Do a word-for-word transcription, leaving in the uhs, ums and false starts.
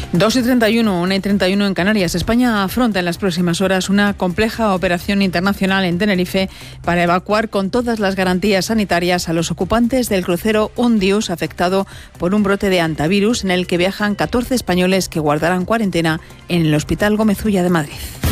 dos y treinta y uno, una y treinta y uno en Canarias. España afronta en las próximas horas una compleja operación internacional en Tenerife para evacuar con todas las garantías sanitarias a los ocupantes del crucero Undius, afectado por un brote de hantavirus en el que viajan catorce españoles que guardarán cuarentena en el Hospital Gómez Ulla de Madrid.